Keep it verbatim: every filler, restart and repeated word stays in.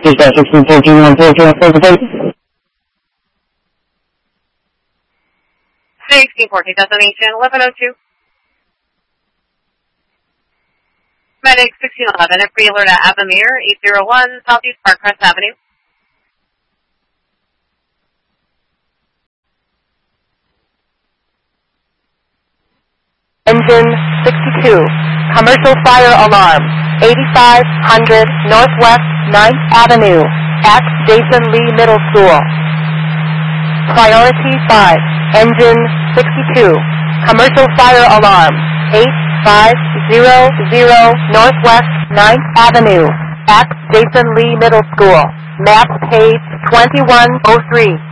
Dispatch sixteen fourteen one four two four four. sixteen fourteen, destination eleven oh two. Medic sixteen eleven at pre-alert at Avamere, eight oh one Southeast Parkcrest Avenue. Engine sixty-two, commercial fire alarm, eighty-five hundred Northwest ninth Avenue, at Jason Lee Middle School. Priority five, engine sixty-two, commercial fire alarm, eight five zero zero Northwest ninth Avenue, at Jason Lee Middle School. Map page twenty-one oh three.